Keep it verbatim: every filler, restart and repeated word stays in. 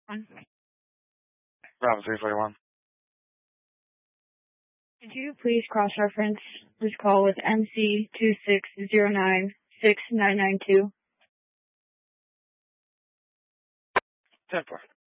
Bravo three forty-one. Could you please cross-reference this call with M C two six zero nine six nine nine two? ten four.